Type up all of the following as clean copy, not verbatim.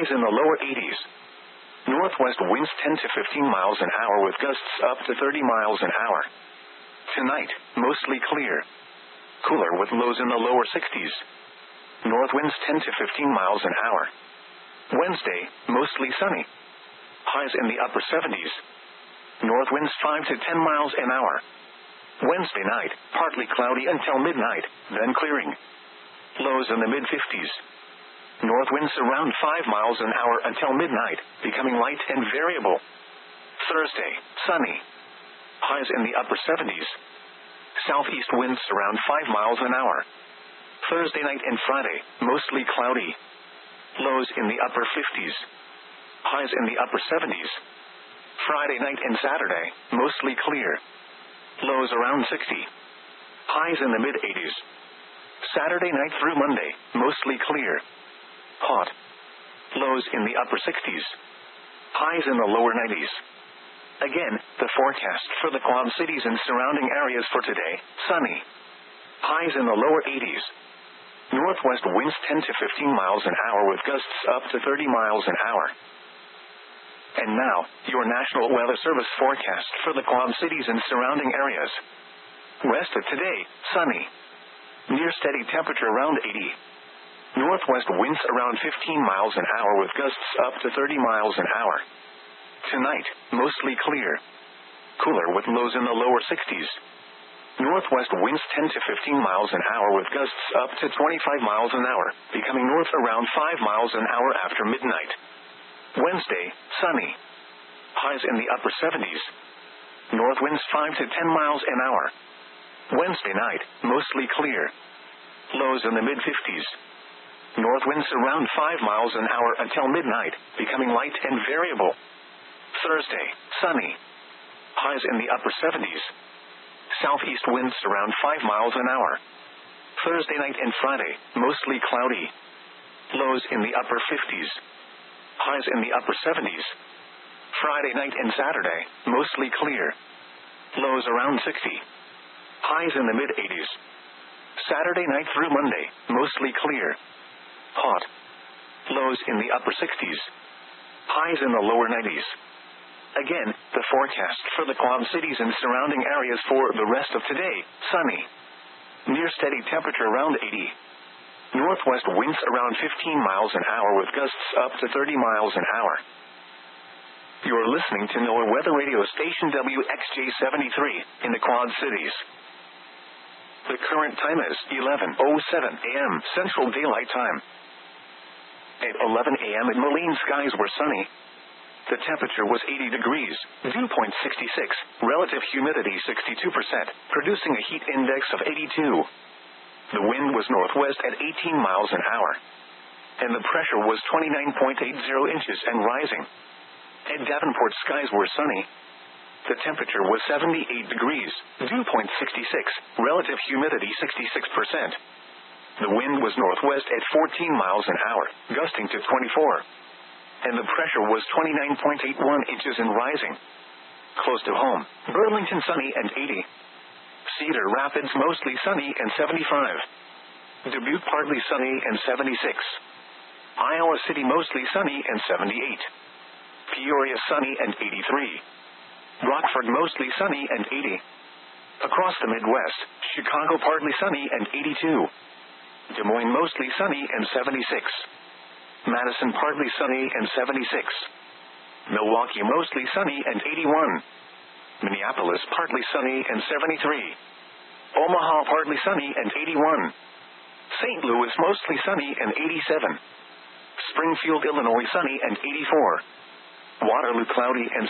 Is in the lower 80s. Northwest winds 10 to 15 miles an hour with gusts up to 30 miles an hour. Tonight, mostly clear. Cooler with lows in the lower 60s. North winds 10 to 15 miles an hour. Wednesday, mostly sunny. Highs in the upper 70s. North winds 5 to 10 miles an hour. Wednesday night, partly cloudy until midnight, then clearing. Lows in the mid-50s. North winds around 5 miles an hour until midnight, becoming light and variable. Thursday, sunny. Highs in the upper 70s. Southeast winds around 5 miles an hour. Thursday night and Friday, mostly cloudy. Lows in the upper 50s. Highs in the upper 70s. Friday night and Saturday, mostly clear. Lows around 60. Highs in the mid-80s. Saturday night through Monday, mostly clear. Hot. Lows in the upper 60s. Highs in the lower 90s. Again, the forecast for the Quad Cities and surrounding areas for today, sunny. Highs in the lower 80s. Northwest winds 10 to 15 miles an hour with gusts up to 30 miles an hour. And now, your National Weather Service forecast for the Quad Cities and surrounding areas. West of today, sunny. Near steady temperature around 80. Northwest winds around 15 miles an hour with gusts up to 30 miles an hour. Tonight, mostly clear. Cooler with lows in the lower 60s. Northwest winds 10 to 15 miles an hour with gusts up to 25 miles an hour, becoming north around 5 miles an hour after midnight. Wednesday, sunny. Highs in the upper 70s. North winds 5 to 10 miles an hour. Wednesday night, mostly clear. Lows in the mid-50s. North winds around 5 miles an hour until midnight, becoming light and variable. Thursday, sunny. Highs in the upper 70s. Southeast winds around 5 miles an hour. Thursday night and Friday, mostly cloudy. Lows in the upper 50s. Highs in the upper 70s. Friday night and Saturday, mostly clear. Lows around 60. Highs in the mid-80s. Saturday night through Monday, mostly clear. Hot. Lows in the upper 60s. Highs in the lower 90s. Again, the forecast for the Quad Cities and surrounding areas for the rest of today, sunny. Near steady temperature around 80. Northwest winds around 15 miles an hour with gusts up to 30 miles an hour. You're listening to NOAA Weather Radio Station WXJ73 in the Quad Cities. The current time is 11:07 a.m. Central Daylight Time. At 11 a.m. in Moline, skies were sunny. The temperature was 80 degrees, dew point 66, relative humidity 62%, producing a heat index of 82. The wind was northwest at 18 miles an hour. And the pressure was 29.80 inches and rising. At Davenport, skies were sunny. The temperature was 78 degrees, dew point 66, relative humidity 66%. The wind was northwest at 14 miles an hour, gusting to 24. And the pressure was 29.81 inches and rising. Close to home, Burlington sunny and 80. Cedar Rapids mostly sunny and 75. Dubuque partly sunny and 76. Iowa City mostly sunny and 78. Peoria sunny and 83. Rockford mostly sunny and 80. Across the Midwest, Chicago partly sunny and 82. Des Moines mostly sunny and 76. Madison partly sunny and 76. Milwaukee mostly sunny and 81. Minneapolis partly sunny and 73. Omaha partly sunny and 81. St. Louis mostly sunny and 87. Springfield, Illinois sunny and 84. Waterloo cloudy and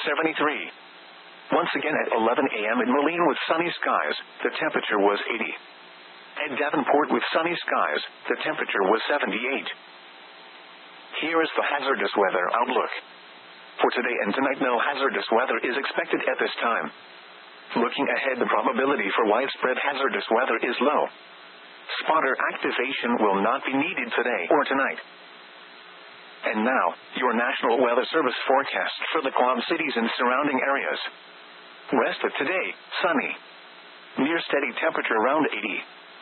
73. Once again at 11 a.m. in Moline with sunny skies, the temperature was 80. At Davenport with sunny skies, the temperature was 78. Here is the hazardous weather outlook. For today and tonight, no hazardous weather is expected at this time. Looking ahead, the probability for widespread hazardous weather is low. Spotter activation will not be needed today or tonight. And now, your National Weather Service forecast for the Quad Cities and surrounding areas. Rest of today, sunny. Near steady temperature around 80.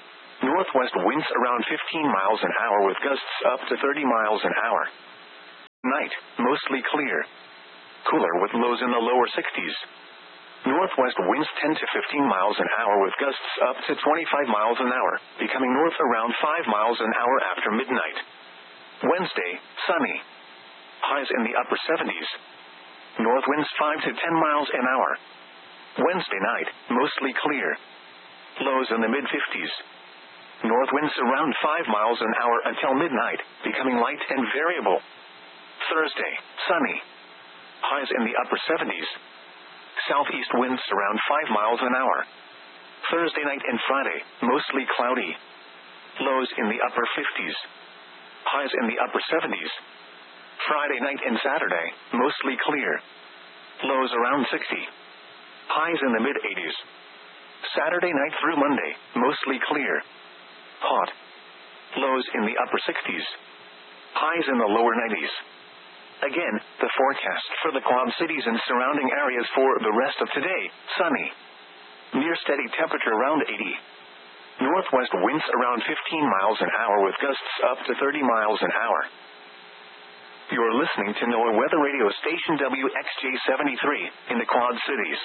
Northwest winds around 15 miles an hour with gusts up to 30 miles an hour. Night, mostly clear. Cooler with lows in the lower 60s. Northwest winds 10 to 15 miles an hour with gusts up to 25 miles an hour, becoming north around 5 miles an hour after midnight. Wednesday, sunny. Highs in the upper 70s. North winds 5 to 10 miles an hour. Wednesday night, mostly clear. Lows in the mid-50s. North winds around 5 miles an hour until midnight, becoming light and variable. Thursday, sunny. Highs in the upper 70s. Southeast winds around 5 miles an hour. Thursday night and Friday, mostly cloudy. Lows in the upper 50s. Highs in the upper 70s. Friday night and Saturday, mostly clear. Lows around 60. Highs in the mid-80s. Saturday night through Monday, mostly clear. Hot. Lows in the upper 60s. Highs in the lower 90s. Again, the forecast for the Quad Cities and surrounding areas for the rest of today, sunny. Near steady temperature around 80. Northwest winds around 15 miles an hour with gusts up to 30 miles an hour. You're listening to NOAA Weather Radio Station WXJ73 in the Quad Cities.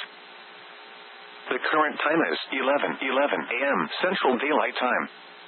The current time is 11:11 a.m. Central Daylight Time.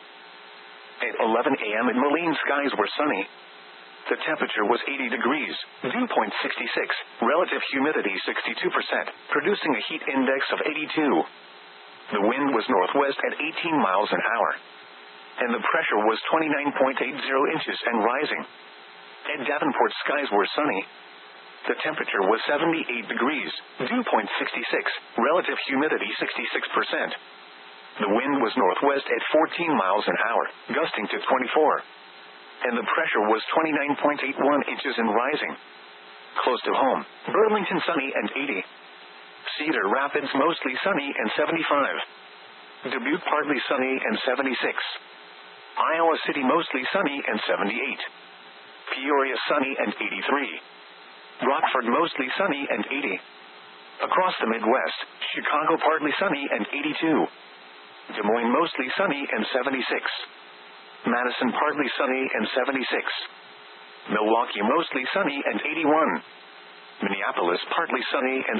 At 11 a.m. in Moline, skies were sunny. The temperature was 80 degrees, dew point 66, relative humidity 62%, producing a heat index of 82. The wind was northwest at 18 miles an hour. And the pressure was 29.80 inches and rising. At Davenport, skies were sunny. The temperature was 78 degrees, dew point 66, relative humidity 66%. The wind was northwest at 14 miles an hour, gusting to 24. And the pressure was 29.81 inches and rising. Close to home, Burlington sunny and 80. Cedar Rapids mostly sunny and 75. Dubuque partly sunny and 76. Iowa City mostly sunny and 78. Peoria sunny and 83. Rockford mostly sunny and 80. Across the Midwest, Chicago partly sunny and 82. Des Moines mostly sunny and 76. Madison partly sunny and 76. Milwaukee mostly sunny and 81. Minneapolis partly sunny and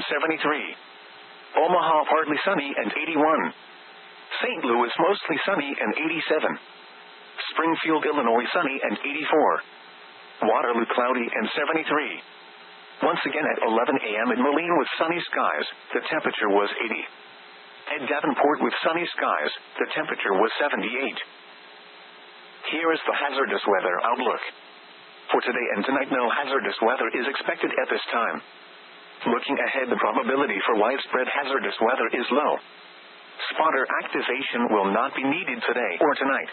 73. Omaha partly sunny and 81. St. Louis mostly sunny and 87. Springfield, Illinois sunny and 84. Waterloo cloudy and 73. Once again at 11 a.m. in Moline with sunny skies, the temperature was 80. At Davenport with sunny skies, the temperature was 78. Here is the hazardous weather outlook. For today and tonight, no hazardous weather is expected at this time. Looking ahead, the probability for widespread hazardous weather is low. Spotter activation will not be needed today or tonight.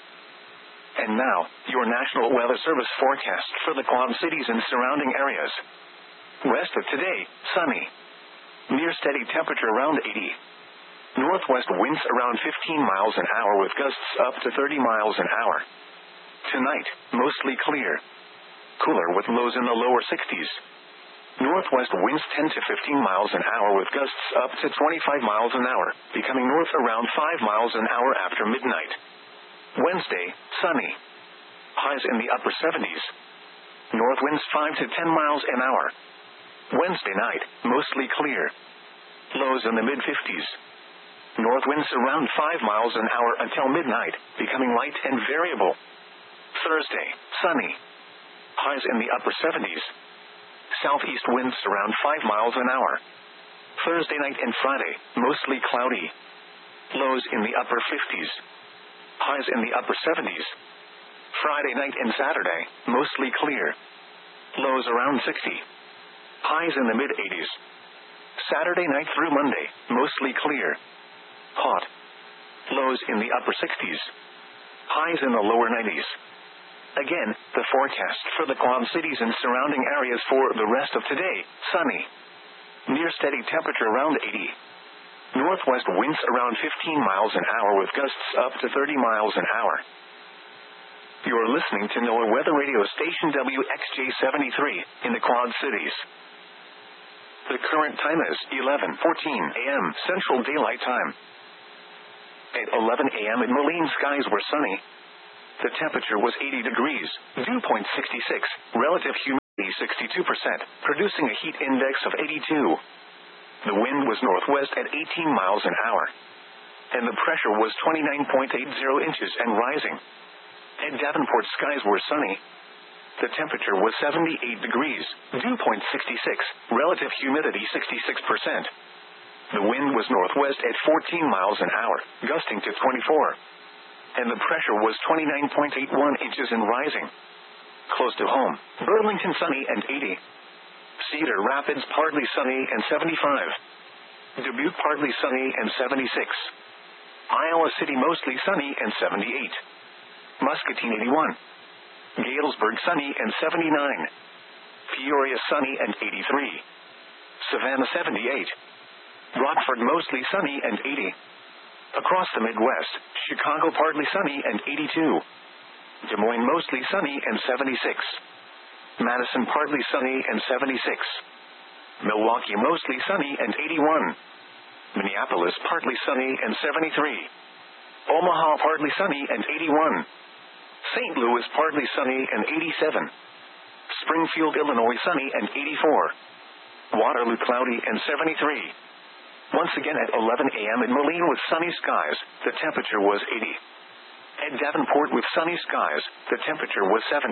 And now, your National Weather Service forecast for the Quad Cities and surrounding areas. Rest of today, sunny. Near steady temperature around 80. Northwest winds around 15 miles an hour with gusts up to 30 miles an hour. Tonight, mostly clear. Cooler with lows in the lower 60s. Northwest winds 10 to 15 miles an hour with gusts up to 25 miles an hour, becoming north around 5 miles an hour after midnight. Wednesday, sunny. Highs in the upper 70s. North winds 5 to 10 miles an hour. Wednesday night, mostly clear. Lows in the mid-50s. North winds around 5 miles an hour until midnight, becoming light and variable. Thursday, sunny. Highs in the upper 70s. Southeast winds around 5 miles an hour. Thursday night and Friday, mostly cloudy. Lows in the upper 50s. Highs in the upper 70s. Friday night and Saturday, mostly clear. Lows around 60. Highs in the mid-80s. Saturday night through Monday, mostly clear. Hot. Lows in the upper 60s. Highs in the lower 90s. Again, the forecast for the Quad Cities and surrounding areas for the rest of today, sunny. Near steady temperature around 80. Northwest winds around 15 miles an hour with gusts up to 30 miles an hour. You're listening to NOAA Weather Radio Station WXJ73 in the Quad Cities. The current time is 11:14 a.m. Central Daylight Time. At 11 a.m. in Moline, skies were sunny. The temperature was 80 degrees, dew point 66, relative humidity 62%, producing a heat index of 82. The wind was northwest at 18 miles an hour, and the pressure was 29.80 inches and rising. At Davenport, skies were sunny. The temperature was 78 degrees, dew point 66, relative humidity 66%. The wind was northwest at 14 miles an hour, gusting to 24. And the pressure was 29.81 inches and rising. Close to home, Burlington sunny and 80. Cedar Rapids partly sunny and 75. Dubuque partly sunny and 76. Iowa City mostly sunny and 78. Muscatine 81. Galesburg sunny and 79. Peoria sunny and 83. Savannah 78. Rockford mostly sunny and 80. Across the Midwest, Chicago partly sunny and 82. Des Moines mostly sunny and 76. Madison partly sunny and 76. Milwaukee mostly sunny and 81. Minneapolis partly sunny and 73. Omaha partly sunny and 81. St. Louis partly sunny and 87. Springfield, Illinois sunny and 84. Waterloo cloudy and 73. Once again at 11 a.m. in Moline with sunny skies, the temperature was 80. At Davenport with sunny skies, the temperature was 78.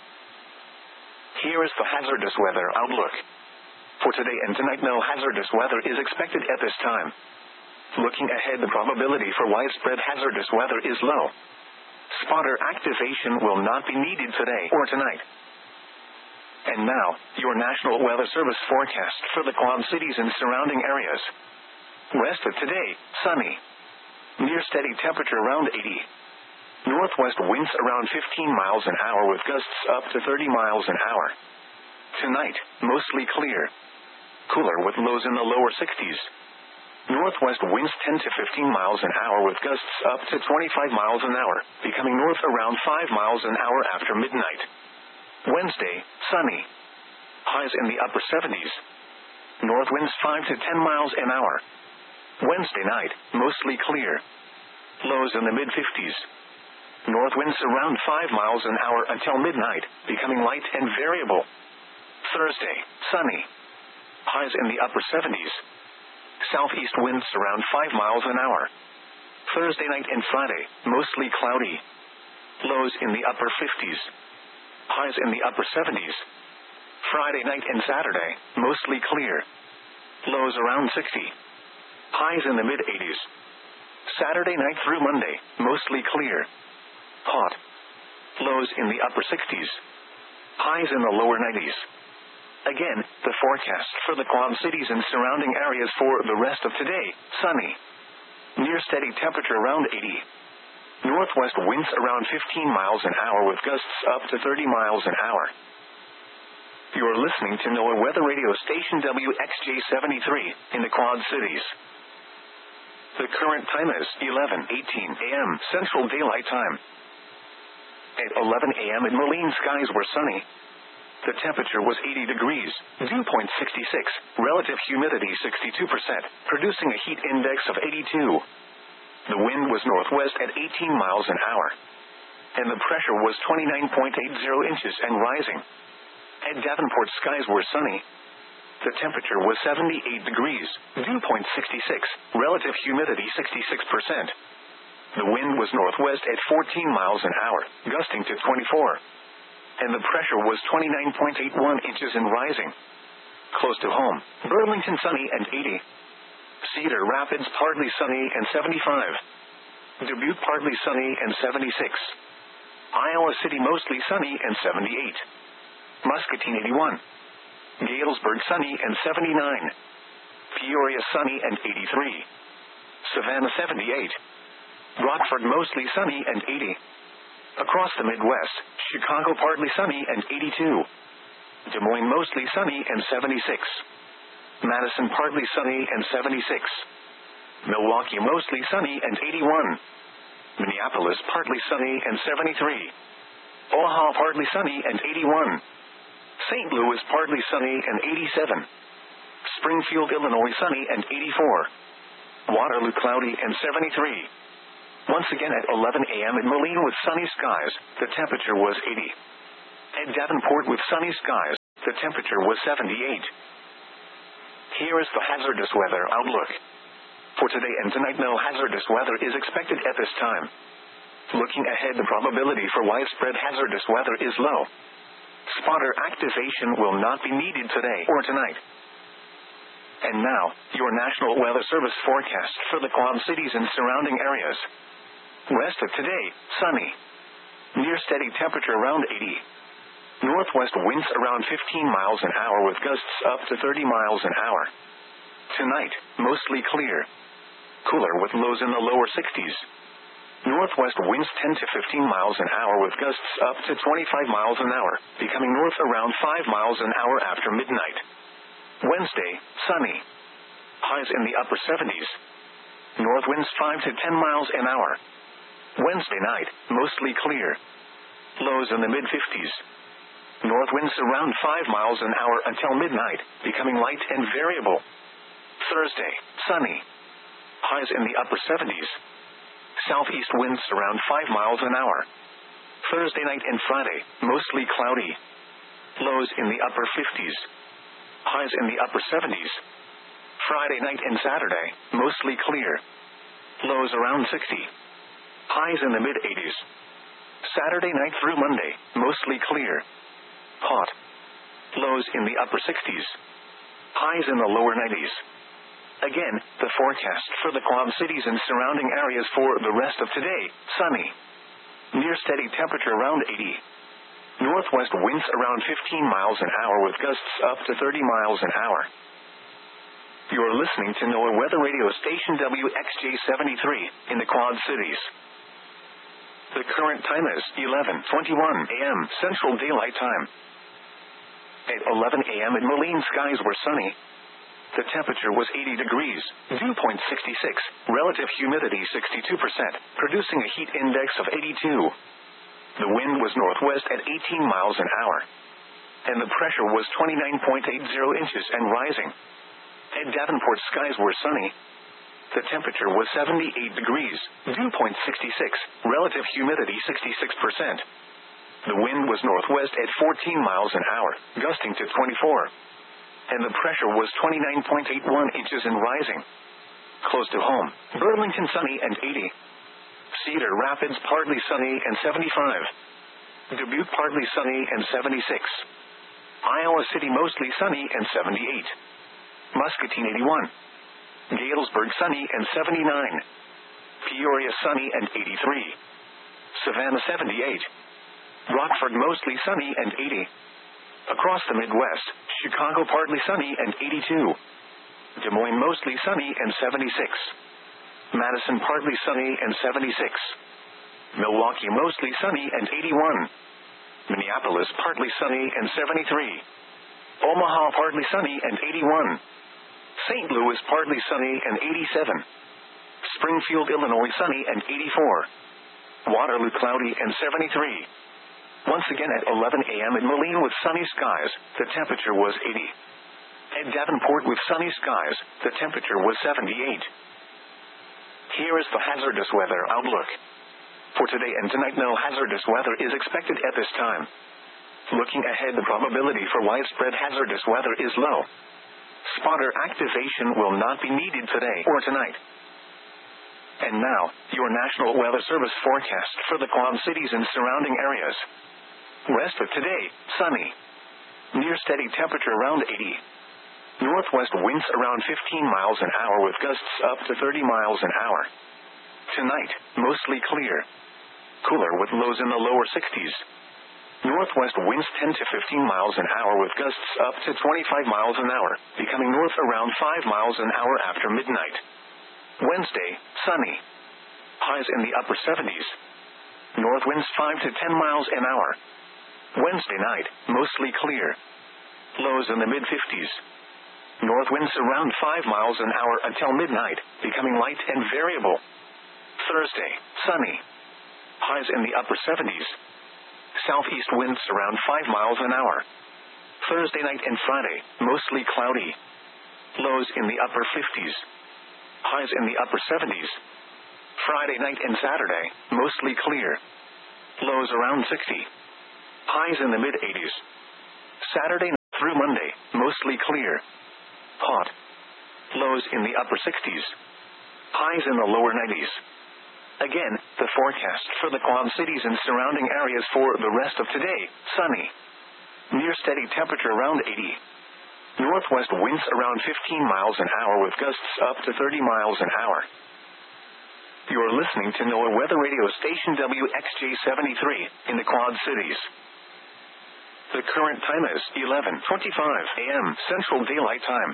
Here is the hazardous weather outlook. For today and tonight, no hazardous weather is expected at this time. Looking ahead, the probability for widespread hazardous weather is low. Spotter activation will not be needed today or tonight. And now, your National Weather Service forecast for the Quad Cities and surrounding areas. Rest of today, sunny. Near steady temperature around 80. Northwest winds around 15 miles an hour with gusts up to 30 miles an hour. Tonight, mostly clear. Cooler with lows in the lower 60s. Northwest winds 10 to 15 miles an hour with gusts up to 25 miles an hour, becoming north around 5 miles an hour after midnight. Wednesday, sunny. Highs in the upper 70s. North winds 5 to 10 miles an hour. Wednesday night, mostly clear. Lows in the mid-50s. North winds around 5 miles an hour until midnight, becoming light and variable. Thursday, sunny. Highs in the upper 70s. Southeast winds around 5 miles an hour. Thursday night and Friday, mostly cloudy. Lows in the upper 50s. Highs in the upper 70s. Friday night and Saturday, mostly clear. Lows around 60. Highs in the mid-80s. Saturday night through Monday, mostly clear. Hot. Lows in the upper 60s. Highs in the lower 90s. Again, the forecast for the Quad Cities and surrounding areas for the rest of today, sunny. Near steady temperature around 80. Northwest winds around 15 miles an hour with gusts up to 30 miles an hour. You're listening to NOAA Weather Radio Station WXJ-73 in the Quad Cities. The current time is 11:18 a.m. Central Daylight Time. At 11 a.m. in Moline, skies were sunny. The temperature was 80 degrees, dew point 66, relative humidity 62%, producing a heat index of 82. The wind was northwest at 18 miles an hour, and the pressure was 29.80 inches and rising. At Davenport, skies were sunny. The temperature was 78 degrees, dew point 66, relative humidity 66%. The wind was northwest at 14 miles an hour, gusting to 24. And the pressure was 29.81 inches and rising. Close to home, Burlington sunny and 80. Cedar Rapids partly sunny and 75. Dubuque partly sunny and 76. Iowa City mostly sunny and 78. Muscatine 81. Galesburg sunny and 79. Peoria sunny and 83. Savannah 78. Rockford mostly sunny and 80. Across the Midwest, Chicago partly sunny and 82. Des Moines mostly sunny and 76. Madison partly sunny and 76. Milwaukee mostly sunny and 81. Minneapolis partly sunny and 73. Omaha partly sunny and 81. St. Louis partly sunny and 87. Springfield, Illinois sunny and 84. Waterloo cloudy and 73. Once again at 11 a.m. in Moline with sunny skies, the temperature was 80. At Davenport with sunny skies, the temperature was 78. Here is the hazardous weather outlook. For today and tonight, no hazardous weather is expected at this time. Looking ahead, the probability for widespread hazardous weather is low. Spotter activation will not be needed today or tonight. And now, your National Weather Service forecast for the Quad Cities and surrounding areas. West of today, sunny. Near steady temperature around 80. Northwest winds around 15 miles an hour with gusts up to 30 miles an hour. Tonight, mostly clear. Cooler with lows in the lower 60s. Northwest winds 10 to 15 miles an hour with gusts up to 25 miles an hour, becoming north around 5 miles an hour after midnight. Wednesday, sunny. Highs in the upper 70s. North winds 5 to 10 miles an hour. Wednesday night, mostly clear. Lows in the mid-50s. North winds around 5 miles an hour until midnight, becoming light and variable. Thursday, sunny. Highs in the upper 70s. Southeast winds around 5 miles an hour. Thursday night and Friday, mostly cloudy. Lows in the upper 50s. Highs in the upper 70s. Friday night and Saturday, mostly clear. Lows around 60. Highs in the mid-80s. Saturday night through Monday, mostly clear. Hot. Lows in the upper 60s. Highs in the lower 90s. Again, the forecast for the Quad Cities and surrounding areas for the rest of today, sunny. Near steady temperature around 80. Northwest winds around 15 miles an hour with gusts up to 30 miles an hour. You're listening to NOAA Weather Radio Station WXJ-73 in the Quad Cities. The current time is 11:21 a.m. Central Daylight Time. At 11 a.m. in Moline, skies were sunny. The temperature was 80 degrees, dew point 66, relative humidity 62%, producing a heat index of 82. The wind was northwest at 18 miles an hour. And the pressure was 29.80 inches and rising. At Davenport, skies were sunny. The temperature was 78 degrees, dew point 66, relative humidity 66%. The wind was northwest at 14 miles an hour, gusting to 24. And the pressure was 29.81 inches and rising. Close to home, Burlington sunny and 80. Cedar Rapids partly sunny and 75. Dubuque partly sunny and 76. Iowa City mostly sunny and 78. Muscatine 81. Galesburg sunny and 79. Peoria sunny and 83. Savannah 78. Rockford mostly sunny and 80. Across the Midwest, Chicago partly sunny and 82. Des Moines mostly sunny and 76. Madison partly sunny and 76. Milwaukee mostly sunny and 81. Minneapolis partly sunny and 73. Omaha partly sunny and 81. St. Louis partly sunny and 87. Springfield, Illinois sunny and 84. Waterloo cloudy and 73. Once again at 11 a.m. in Moline with sunny skies, the temperature was 80. At Davenport with sunny skies, the temperature was 78. Here is the hazardous weather outlook. For today and tonight, no hazardous weather is expected at this time. Looking ahead, the probability for widespread hazardous weather is low. Spotter activation will not be needed today or tonight. And now, your National Weather Service forecast for the Quad Cities and surrounding areas. West of today, sunny. Near steady temperature around 80. Northwest winds around 15 miles an hour with gusts up to 30 miles an hour. Tonight, mostly clear. Cooler with lows in the lower 60s. Northwest winds 10 to 15 miles an hour with gusts up to 25 miles an hour, becoming north around 5 miles an hour after midnight. Wednesday, sunny. Highs in the upper 70s. North winds 5 to 10 miles an hour. Wednesday night, mostly clear. Lows in the mid-50s. North winds around 5 miles an hour until midnight, becoming light and variable. Thursday, sunny. Highs in the upper 70s. Southeast winds around 5 miles an hour. Thursday night and Friday, mostly cloudy. Lows in the upper 50s. Highs in the upper 70s. Friday night and Saturday, mostly clear. Lows around 60. Highs in the mid-80s. Saturday night through Monday, mostly clear. Hot. Lows in the upper 60s. Highs in the lower 90s. Again, the forecast for the Quad Cities and surrounding areas for the rest of today, sunny. Near steady temperature around 80. Northwest winds around 15 miles an hour with gusts up to 30 miles an hour. You're listening to NOAA Weather Radio Station WXJ73 in the Quad Cities. The current time is 11:25 a.m. Central Daylight Time.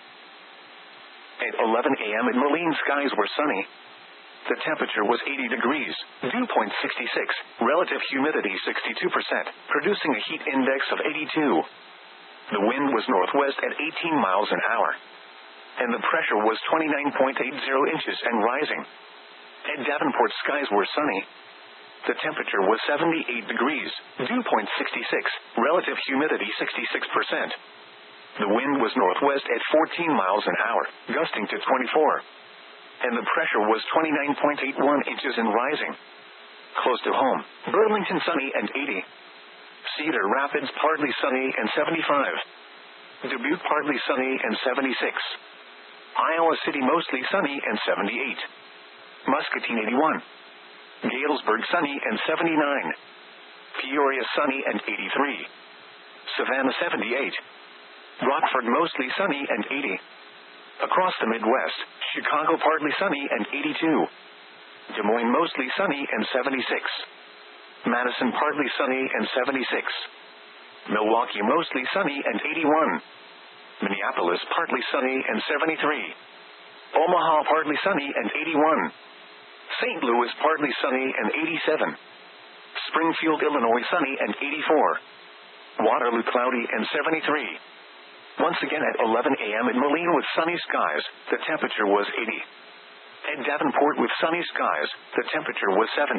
At 11 a.m. in Moline, skies were sunny. The temperature was 80 degrees, dew point 66, relative humidity 62%, producing a heat index of 82. The wind was northwest at 18 miles an hour, and the pressure was 29.80 inches and rising. At Davenport, skies were sunny. The temperature was 78 degrees, dew point 66, relative humidity 66%. The wind was northwest at 14 miles an hour, gusting to 24. And the pressure was 29.81 inches and rising. Close to home, Burlington sunny and 80. Cedar Rapids partly sunny and 75. Dubuque partly sunny and 76. Iowa City mostly sunny and 78. Muscatine 81. Galesburg sunny and 79. Peoria sunny and 83. Savannah 78. Rockford mostly sunny and 80. Across the Midwest, Chicago partly sunny and 82. Des Moines mostly sunny and 76. Madison partly sunny and 76. Milwaukee mostly sunny and 81. Minneapolis partly sunny and 73. Omaha partly sunny and 81. St. Louis partly sunny and 87. Springfield, Illinois sunny and 84. Waterloo cloudy and 73. Once again at 11 a.m. in Moline with sunny skies, the temperature was 80. At Davenport with sunny skies, the temperature was 78.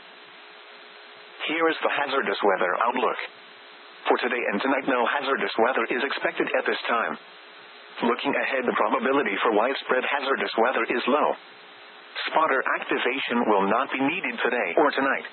Here is the hazardous weather outlook. For today and tonight, no hazardous weather is expected at this time. Looking ahead, the probability for widespread hazardous weather is low. Spotter activation will not be needed today or tonight.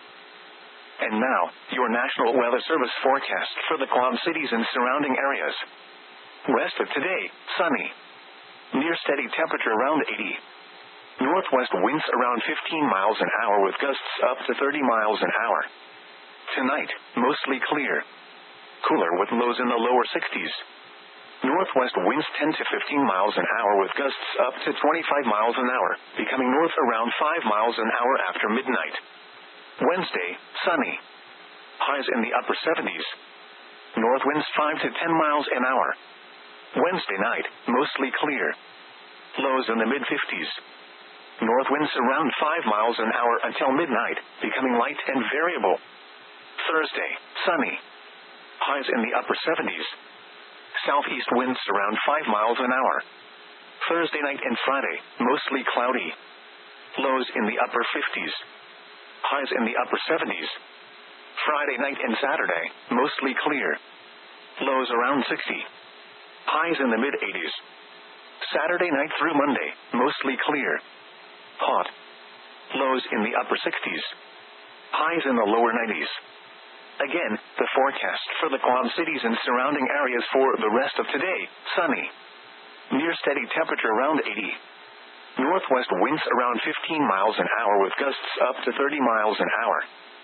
And now, your National Weather Service forecast for the Quad Cities and surrounding areas. Rest of today, sunny. Near steady temperature around 80. Northwest winds around 15 miles an hour with gusts up to 30 miles an hour. Tonight, mostly clear. Cooler with lows in the lower 60s. Northwest winds 10 to 15 miles an hour with gusts up to 25 miles an hour, becoming north around 5 miles an hour after midnight. Wednesday, sunny. Highs in the upper 70s. North winds 5 to 10 miles an hour. Wednesday night, mostly clear. Lows in the mid-50s. North winds around 5 miles an hour until midnight, becoming light and variable. Thursday, sunny. Highs in the upper 70s. Southeast winds around 5 miles an hour. Thursday night and Friday, mostly cloudy. Lows in the upper 50s. Highs in the upper 70s. Friday night and Saturday, mostly clear. Lows around 60. Highs in the mid-80s. Saturday night through Monday, mostly clear. Hot. Lows in the upper 60s. Highs in the lower 90s. Again, the forecast for the Quad Cities and surrounding areas for the rest of today, sunny. Near steady temperature around 80. Northwest winds around 15 miles an hour with gusts up to 30 miles an hour.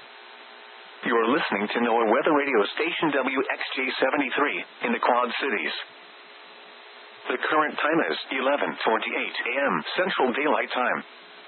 You're listening to NOAA Weather Radio Station WXJ73 in the Quad Cities. The current time is 11:28 a.m. Central Daylight Time.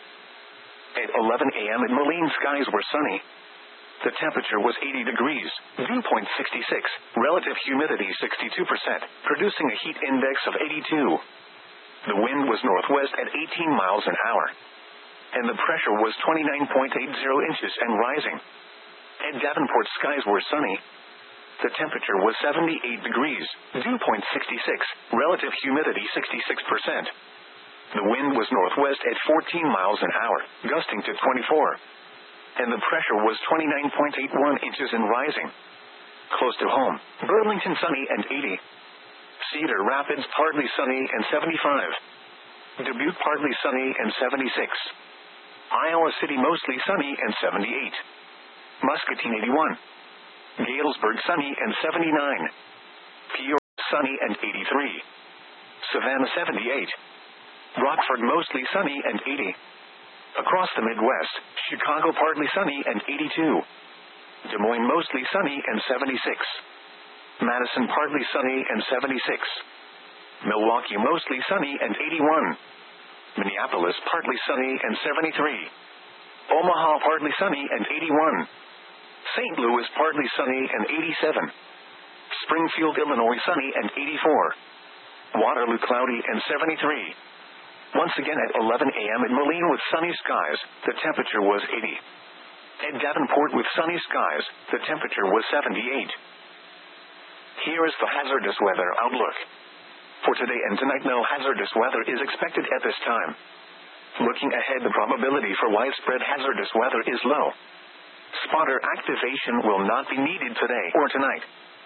At 11 a.m. in Moline, skies were sunny. The temperature was 80 degrees, dew point 66, relative humidity 62%, producing a heat index of 82. The wind was northwest at 18 miles an hour, and the pressure was 29.80 inches and rising. At Davenport, skies were sunny. The temperature was 78 degrees, dew point 66, relative humidity 66%. The wind was northwest at 14 miles an hour, gusting to 24. And the pressure was 29.81 inches and rising. Close to home, Burlington sunny and 80. Cedar Rapids partly sunny and 75. Dubuque partly sunny and 76. Iowa City mostly sunny and 78. Muscatine 81. Galesburg sunny and 79. Peoria sunny and 83. Savannah 78. Rockford mostly sunny and 80. Across the Midwest, Chicago partly sunny and 82. Des Moines mostly sunny and 76. Madison partly sunny and 76. Milwaukee mostly sunny and 81. Minneapolis partly sunny and 73. Omaha partly sunny and 81. St. Louis partly sunny and 87. Springfield, Illinois sunny and 84. Waterloo cloudy and 73. Once again at 11 a.m. in Moline with sunny skies, the temperature was 80. At Davenport with sunny skies, the temperature was 78. Here is the hazardous weather outlook. For today and tonight, no hazardous weather is expected at this time. Looking ahead, the probability for widespread hazardous weather is low. Spotter activation will not be needed today or tonight.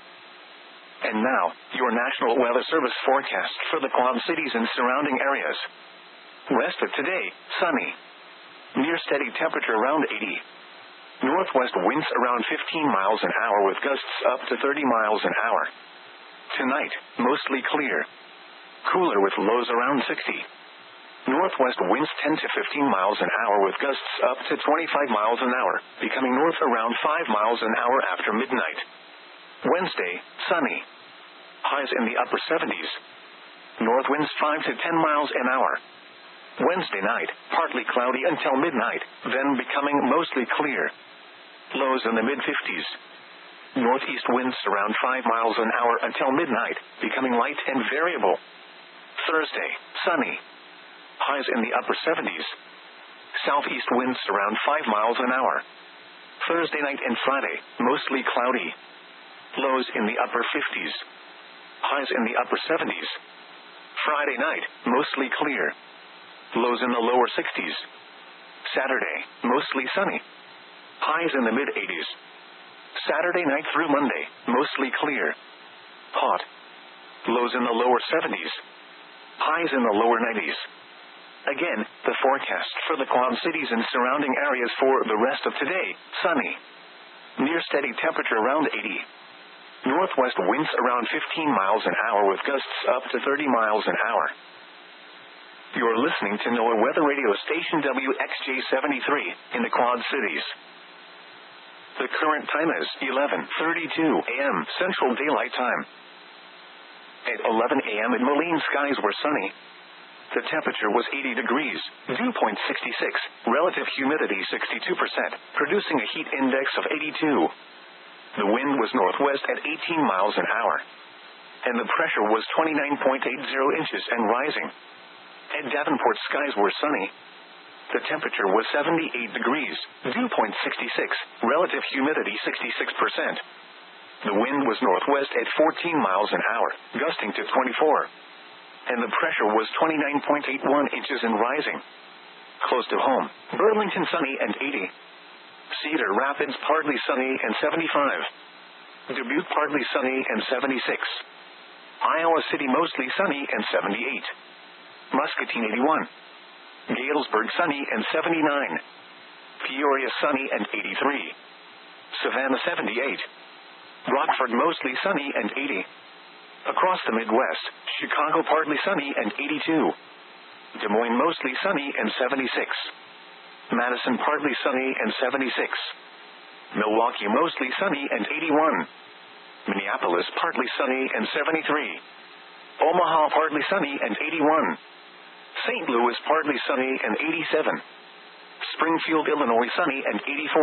And now, your National Weather Service forecast for the Quad Cities and surrounding areas. Rest of today, sunny. Near steady temperature around 80. Northwest winds around 15 miles an hour with gusts up to 30 miles an hour. Tonight, mostly clear. Cooler with lows around 60. Northwest winds 10 to 15 miles an hour with gusts up to 25 miles an hour, becoming north around 5 miles an hour after midnight. Wednesday, sunny. Highs in the upper 70s. North winds 5 to 10 miles an hour. Wednesday night, partly cloudy until midnight, then becoming mostly clear. Lows in the mid-50s. Northeast winds around 5 miles an hour until midnight, becoming light and variable. Thursday, sunny. Highs in the upper 70s. Southeast winds around 5 miles an hour. Thursday night and Friday, mostly cloudy. Lows in the upper 50s. Highs in the upper 70s. Friday night, mostly clear. Lows in the lower 60s. Saturday, mostly sunny. Highs in the mid-80s. Saturday night through Monday, mostly clear. Hot. Lows in the lower 70s. Highs in the lower 90s. Again, the forecast for the Quad Cities and surrounding areas for the rest of today, sunny. Near steady temperature around 80. Northwest winds around 15 miles an hour with gusts up to 30 miles an hour. You're listening to NOAA Weather Radio Station WXJ73 in the Quad Cities. The current time is 11:32 a.m. Central Daylight Time. At 11 a.m. in Moline, skies were sunny. The temperature was 80 degrees, dew point 66, relative humidity 62%, producing a heat index of 82. The wind was northwest at 18 miles an hour. And the pressure was 29.80 inches and rising. At Davenport, skies were sunny. The temperature was 78 degrees, dew point 66, relative humidity 66%. The wind was northwest at 14 miles an hour, gusting to 24. And the pressure was 29.81 inches and rising. Close to home, Burlington sunny and 80. Cedar Rapids partly sunny and 75. Dubuque partly sunny and 76. Iowa City mostly sunny and 78. Muscatine 81. Galesburg sunny and 79. Peoria sunny and 83. Savannah 78. Rockford mostly sunny and 80. Across the Midwest, Chicago partly sunny and 82. Des Moines mostly sunny and 76. Madison partly sunny and 76. Milwaukee mostly sunny and 81. Minneapolis partly sunny and 73. Omaha partly sunny and 81. St. Louis partly sunny and 87. Springfield, Illinois sunny and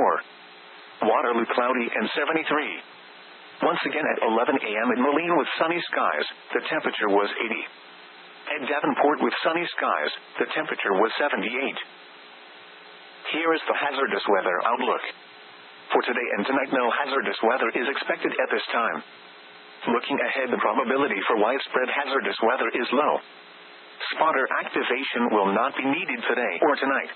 84. Waterloo cloudy and 73. Once again at 11 a.m. in Moline with sunny skies, the temperature was 80. At Davenport with sunny skies, the temperature was 78. Here is the hazardous weather outlook. For today and tonight, no hazardous weather is expected at this time. Looking ahead, the probability for widespread hazardous weather is low. Spotter activation will not be needed today or tonight.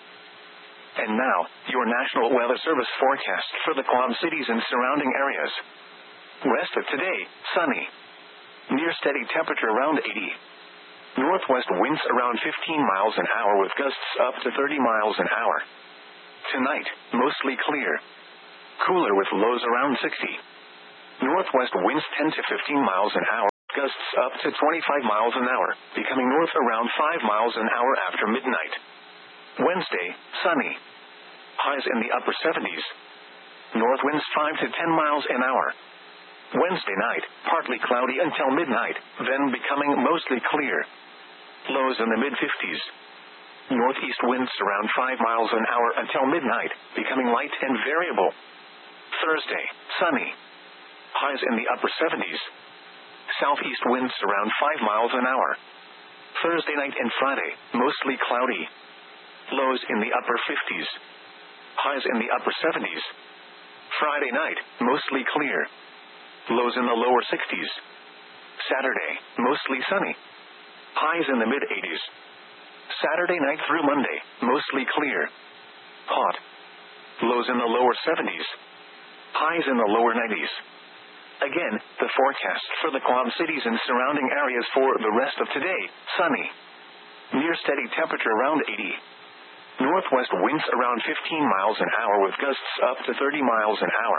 And now, your National Weather Service forecast for the Quad Cities and surrounding areas. Rest of today, sunny. Near steady temperature around 80. Northwest winds around 15 miles an hour with gusts up to 30 miles an hour. Tonight, mostly clear. Cooler with lows around 60. Northwest winds 10 to 15 miles an hour, gusts up to 25 miles an hour, becoming north around 5 miles an hour after midnight. Wednesday, sunny. Highs in the upper 70s. North winds 5 to 10 miles an hour. Wednesday night, partly cloudy until midnight, then becoming mostly clear. Lows in the mid-50s. Northeast winds around 5 miles an hour until midnight, becoming light and variable. Thursday, sunny. Highs in the upper 70s. Southeast winds around 5 miles an hour. Thursday night and Friday, mostly cloudy. Lows in the upper 50s. Highs in the upper 70s. Friday night, mostly clear. Lows in the lower 60s. Saturday, mostly sunny. Highs in the mid-80s. Saturday night through Monday, mostly clear. Hot. Lows in the lower 70s. Highs in the lower 90s. Again, the forecast for the Quad Cities and surrounding areas for the rest of today, sunny. Near steady temperature around 80. Northwest winds around 15 miles an hour with gusts up to 30 miles an hour.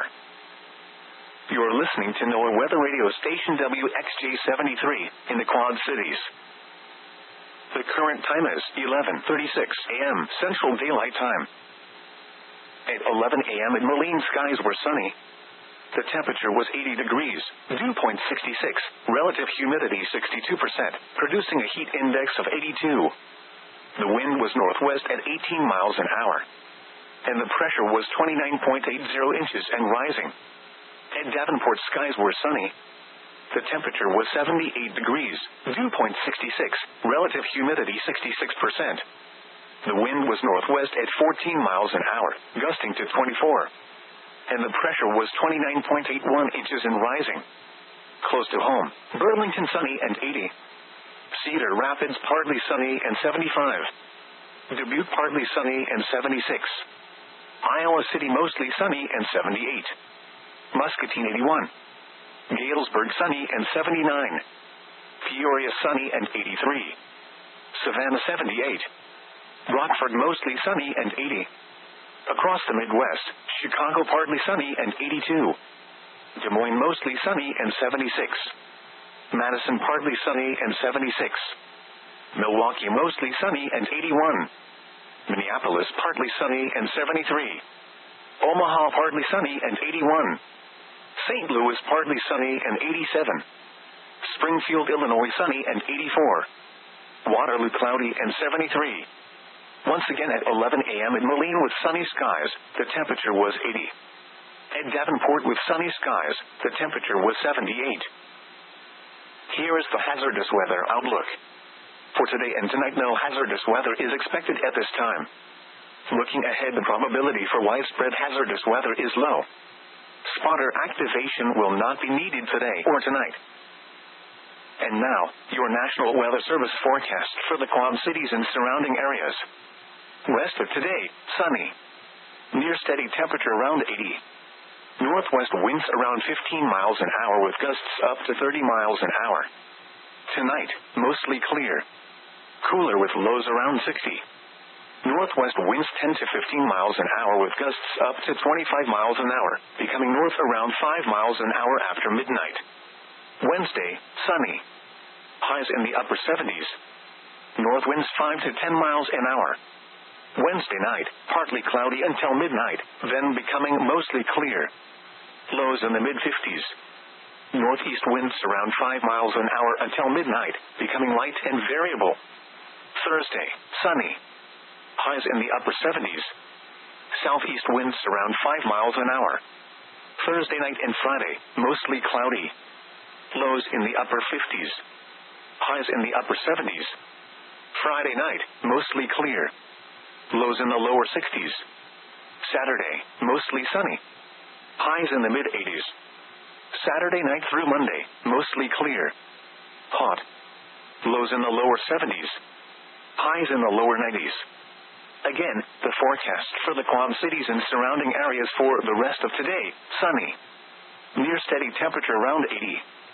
You're listening to NOAA Weather Radio Station WXJ-73 in the Quad Cities. The current time is 11:36 a.m. Central Daylight Time. At 11 a.m. in Moline, skies were sunny. The temperature was 80 degrees, dew point 66, relative humidity 62%, producing a heat index of 82. The wind was northwest at 18 miles an hour. And the pressure was 29.80 inches and rising. At Davenport, skies were sunny. The temperature was 78 degrees, dew point 66, relative humidity 66%. The wind was northwest at 14 miles an hour, gusting to 24. And the pressure was 29.81 inches and rising. Close to home, Burlington sunny and 80. Cedar Rapids partly sunny and 75. Dubuque partly sunny and 76. Iowa City mostly sunny and 78. Muscatine 81. Galesburg sunny and 79. Peoria sunny and 83. Savannah 78. Rockford mostly sunny and 80. Across the Midwest, Chicago partly sunny and 82. Des Moines mostly sunny and 76. Madison partly sunny and 76. Milwaukee mostly sunny and 81. Minneapolis partly sunny and 73. Omaha partly sunny and 81. St. Louis partly sunny and 87. Springfield, Illinois sunny and 84. Waterloo cloudy and 73. Once again at 11 a.m. in Moline with sunny skies, the temperature was 80. At Davenport with sunny skies, the temperature was 78. Here is the hazardous weather outlook. For today and tonight, no hazardous weather is expected at this time. Looking ahead, the probability for widespread hazardous weather is low. Spotter activation will not be needed today or tonight. And now, your National Weather Service forecast for the Quad Cities and surrounding areas. Rest of today, sunny. Near steady temperature around 80. Northwest winds around 15 miles an hour with gusts up to 30 miles an hour. Tonight, mostly clear. Cooler with lows around 60. Northwest winds 10 to 15 miles an hour with gusts up to 25 miles an hour, becoming north around 5 miles an hour after midnight. Wednesday, sunny. Highs in the upper 70s. North winds 5 to 10 miles an hour. Wednesday night, partly cloudy until midnight, then becoming mostly clear. Lows in the mid-50s. Northeast winds around 5 miles an hour until midnight, becoming light and variable. Thursday, sunny. Highs in the upper 70s. Southeast winds around 5 miles an hour. Thursday night and Friday, mostly cloudy. Lows in the upper 50s. Highs in the upper 70s. Friday night, mostly clear. Lows in the lower 60s. Saturday, mostly sunny. Highs in the mid-80s. Saturday night through Monday, mostly clear. Hot. Lows in the lower 70s. Highs in the lower 90s. Again, the forecast for the Quad Cities and surrounding areas for the rest of today, sunny. Near steady temperature around 80.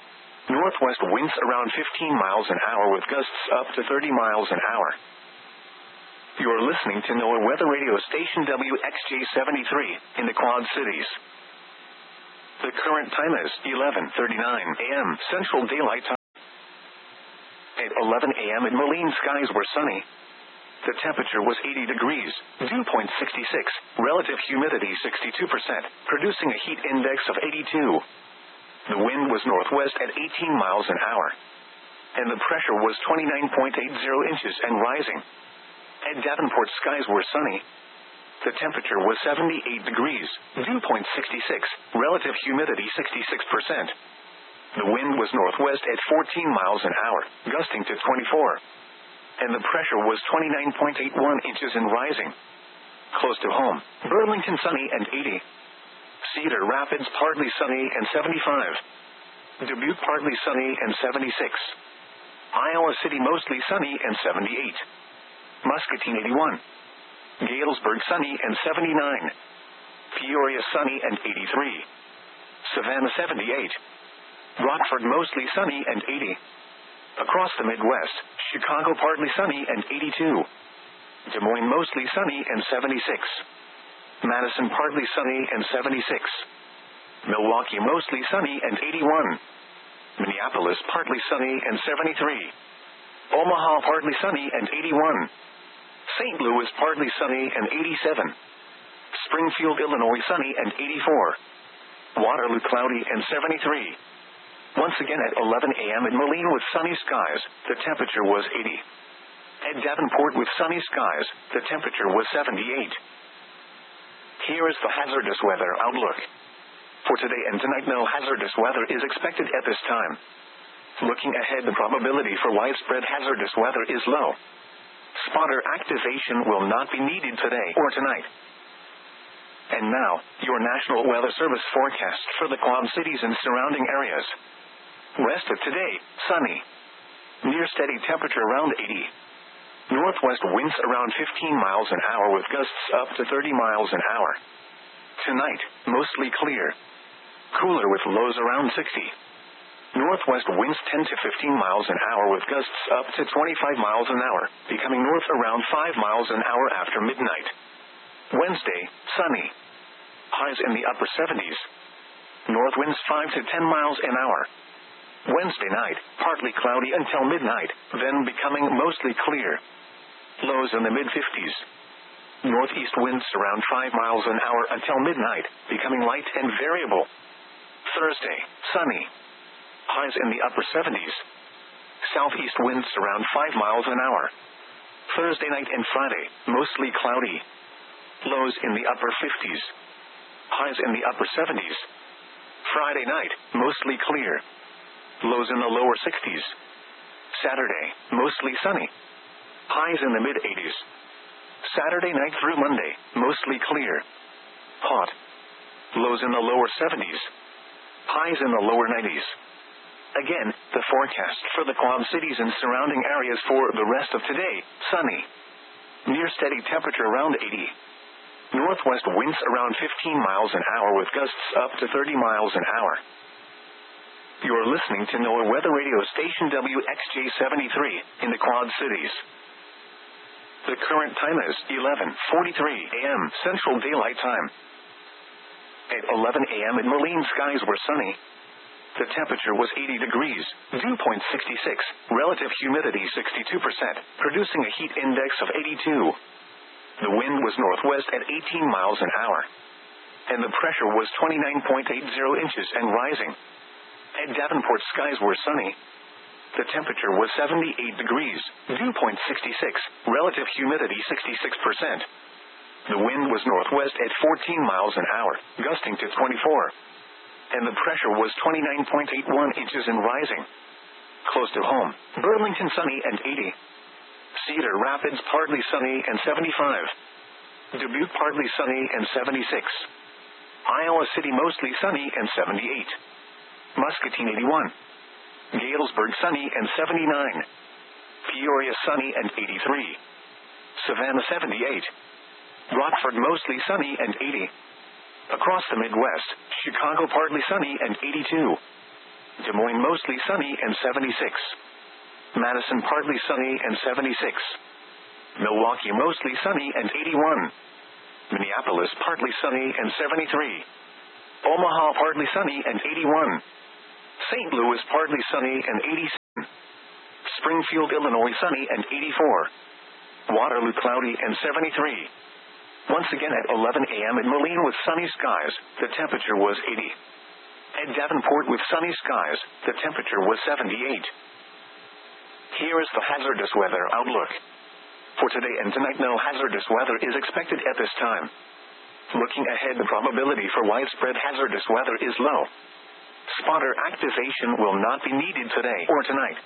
Northwest winds around 15 miles an hour with gusts up to 30 miles an hour. You're listening to NOAA Weather Radio Station WXJ73 in the Quad Cities. The current time is 11:39 a.m. Central Daylight Time. At 11 a.m. in Moline, skies were sunny. The temperature was 80 degrees, dew point 66, relative humidity 62%, producing a heat index of 82. The wind was northwest at 18 miles an hour, and the pressure was 29.80 inches and rising. At Davenport, skies were sunny. The temperature was 78 degrees, dew point 66, relative humidity 66%. The wind was northwest at 14 miles an hour, gusting to 24. And the pressure was 29.81 inches and rising. Close to home, Burlington sunny and 80. Cedar Rapids partly sunny and 75. Dubuque partly sunny and 76. Iowa City mostly sunny and 78. Muscatine 81. Galesburg sunny and 79. Peoria sunny and 83. Savannah 78. Rockford mostly sunny and 80. Across the Midwest, Chicago partly sunny and 82. Des Moines mostly sunny and 76. Madison partly sunny and 76. Milwaukee mostly sunny and 81. Minneapolis partly sunny and 73. Omaha partly sunny and 81. St. Louis partly sunny and 87. Springfield, Illinois sunny and 84. Waterloo cloudy and 73. Once again at 11 a.m. in Moline with sunny skies, the temperature was 80. At Davenport with sunny skies, the temperature was 78. Here is the hazardous weather outlook. For today and tonight, no hazardous weather is expected at this time. Looking ahead, the probability for widespread hazardous weather is low. Spotter activation will not be needed today or tonight. And now, your National Weather Service forecast for the Quad Cities and surrounding areas. Rest of today, sunny. Near steady temperature around 80. Northwest winds around 15 miles an hour with gusts up to 30 miles an hour. Tonight, mostly clear. Cooler with lows around 60. Northwest winds 10 to 15 miles an hour with gusts up to 25 miles an hour, becoming north around 5 miles an hour after midnight. Wednesday, sunny. Highs in the upper 70s. North winds 5 to 10 miles an hour. Wednesday night, partly cloudy until midnight, then becoming mostly clear. Lows in the mid-50s. Northeast winds around 5 miles an hour until midnight, becoming light and variable. Thursday, sunny. Highs in the upper 70s. Southeast winds around 5 miles an hour. Thursday night and Friday, mostly cloudy. Lows in the upper 50s. Highs in the upper 70s. Friday night, mostly clear. Lows in the lower 60s. Saturday, mostly sunny. Highs in the mid-80s. Saturday night through Monday, mostly clear. Hot. Lows in the lower 70s. Highs in the lower 90s. Again, the forecast for the Quad Cities and surrounding areas for the rest of today, sunny. Near steady temperature around 80. Northwest winds around 15 miles an hour with gusts up to 30 miles an hour. You're listening to NOAA Weather Radio Station WXJ73 in the Quad Cities. The current time is 11:43 a.m. Central Daylight Time. At 11 a.m. in Moline, skies were sunny. The temperature was 80 degrees, dew point 66, relative humidity 62%, producing a heat index of 82. The wind was northwest at 18 miles an hour, and the pressure was 29.80 inches and rising. At Davenport, skies were sunny. The temperature was 78 degrees, dew point 66, relative humidity 66%. The wind was northwest at 14 miles an hour, gusting to 24. And the pressure was 29.81 inches and rising. Close to home, Burlington sunny and 80. Cedar Rapids partly sunny and 75. Dubuque partly sunny and 76. Iowa City mostly sunny and 78. Muscatine 81. Galesburg sunny and 79. Peoria sunny and 83. Savannah 78. Rockford mostly sunny and 80. Across the Midwest, Chicago partly sunny and 82. Des Moines mostly sunny and 76. Madison partly sunny and 76. Milwaukee mostly sunny and 81. Minneapolis partly sunny and 73. Omaha partly sunny and 81. St. Louis partly sunny and 87. Springfield, Illinois sunny and 84. Waterloo cloudy and 73. Once again at 11 a.m. in Moline with sunny skies, the temperature was 80. At Davenport with sunny skies, the temperature was 78. Here is the hazardous weather outlook. For today and tonight, no hazardous weather is expected at this time. Looking ahead, the probability for widespread hazardous weather is low. Spotter activation will not be needed today or tonight.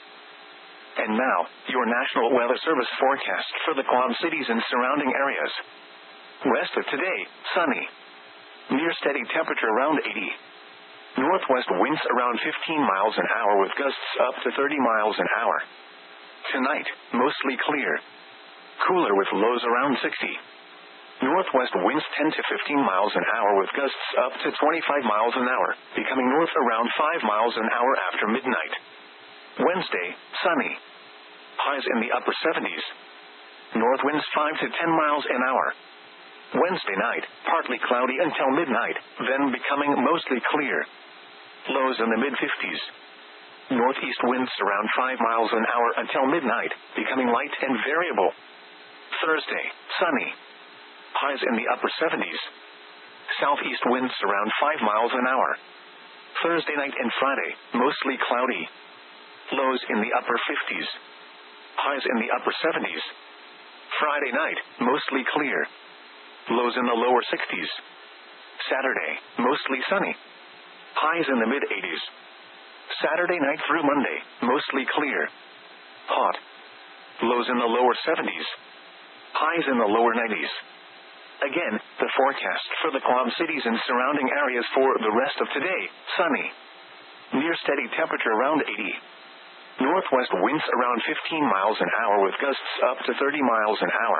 And now, your National Weather Service forecast for the Quad Cities and surrounding areas. Rest of today, sunny. Near steady temperature around 80. Northwest winds around 15 miles an hour with gusts up to 30 miles an hour. Tonight, mostly clear. Cooler with lows around 60. Northwest winds 10 to 15 miles an hour with gusts up to 25 miles an hour, becoming north around 5 miles an hour after midnight. Wednesday, sunny. Highs in the upper 70s. North winds 5 to 10 miles an hour. Wednesday night, partly cloudy until midnight, then becoming mostly clear. Lows in the mid-50s. Northeast winds around 5 miles an hour until midnight, becoming light and variable. Thursday, sunny. Highs in the upper 70s. Southeast winds around 5 miles an hour. Thursday night and Friday, mostly cloudy. Lows in the upper 50s. Highs in the upper 70s. Friday night, mostly clear. Lows in the lower 60s. Saturday, mostly sunny. Highs in the mid-80s. Saturday night through Monday, mostly clear. Hot. Lows in the lower 70s. Highs in the lower 90s. Again, the forecast for the Quad Cities and surrounding areas for the rest of today, sunny. Near steady temperature around 80. Northwest winds around 15 miles an hour with gusts up to 30 miles an hour.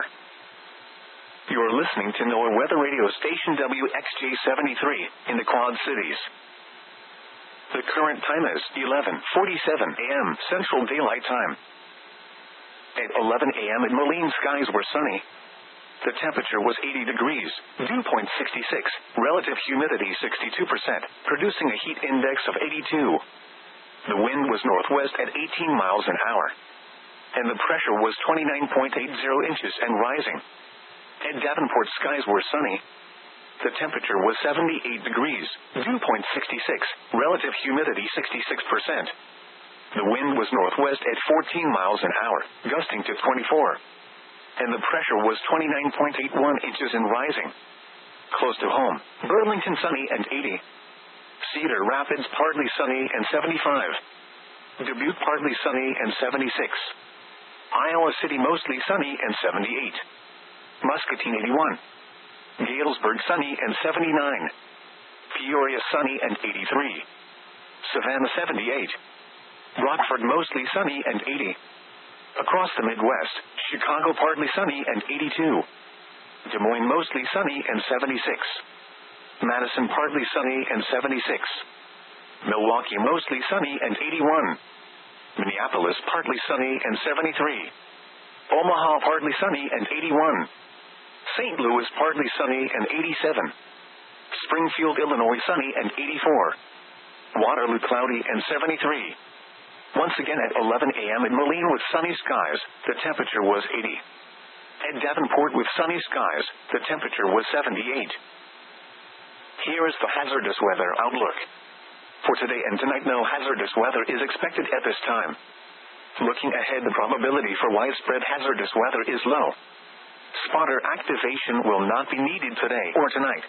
You're listening to NOAA Weather Radio Station WXJ-73 in the Quad Cities. The current time is 11:47 a.m. Central Daylight Time. At 11 a.m. in Moline, skies were sunny. The temperature was 80 degrees, dew point 66, relative humidity 62%, producing a heat index of 82. The wind was northwest at 18 miles an hour. And the pressure was 29.80 inches and rising. At Davenport, skies were sunny. The temperature was 78 degrees, dew point 66, relative humidity 66%. The wind was northwest at 14 miles an hour, gusting to 24. And the pressure was 29.81 inches and rising. Close to home, Burlington sunny and 80. Cedar Rapids partly sunny and 75. Dubuque partly sunny and 76. Iowa City mostly sunny and 78. Muscatine 81. Galesburg sunny and 79. Peoria sunny and 83. Savannah 78. Rockford mostly sunny and 80. Across the Midwest, Chicago partly sunny and 82. Des Moines mostly sunny and 76. Madison partly sunny and 76. Milwaukee mostly sunny and 81. Minneapolis partly sunny and 73. Omaha partly sunny and 81. St. Louis partly sunny and 87. Springfield, Illinois sunny and 84. Waterloo cloudy and 73. Once again at 11 a.m. in Moline with sunny skies, the temperature was 80. At Davenport with sunny skies, the temperature was 78. Here is the hazardous weather outlook. For today and tonight, no hazardous weather is expected at this time. Looking ahead, the probability for widespread hazardous weather is low. Spotter activation will not be needed today or tonight.